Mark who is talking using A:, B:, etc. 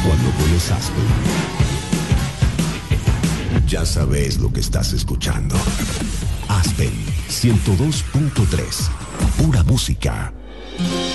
A: Cuando pones Aspen, ya sabes lo que estás escuchando. Aspen 102.3, pura música.